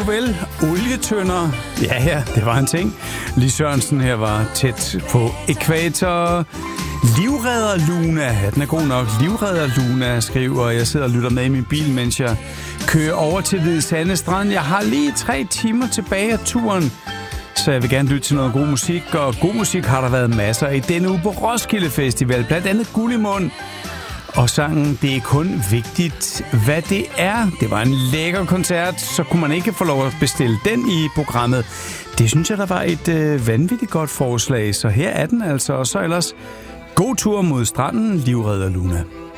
du vel? Olietønder. Ja, det var en ting. Lis Sørensen her var tæt på ækvator. Livredder Luna. Ja, den er god nok. Livredder Luna skriver, jeg sidder og lytter med i min bil, mens jeg kører over til Hvide Sande Strand. Jeg har lige 3 timer tilbage af turen, så jeg vil gerne lytte til noget god musik. Og god musik har der været masser i denne uge på Roskilde Festival. Blandt andet Guld i Mund. Og sangen, det er kun vigtigt, hvad det er. Det var en lækker koncert, så kunne man ikke få lov at bestille den i programmet. Det synes jeg, der var et vanvittigt godt forslag, så her er den altså. Og så ellers god tur mod stranden, Livredder Luna.